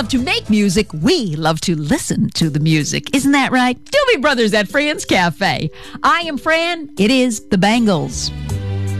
love to make music. We love to listen to the music. Isn't that right? Doobie Brothers at Fran's Cafe. I am Fran. It is the Bangles.